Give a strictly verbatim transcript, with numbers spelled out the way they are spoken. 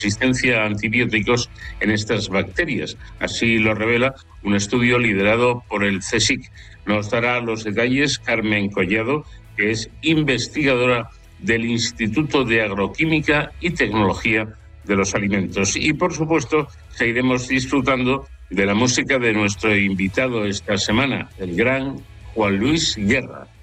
resistencia a antibióticos en estas bacterias. Así lo revela un estudio liderado por el CSIC. Nos dará los detalles Carmen Collado, que es investigadora del Instituto de Agroquímica y Tecnología de los Alimentos. Y, por supuesto, seguiremos disfrutando de la música de nuestro invitado esta semana, el gran Juan Luis Guerra.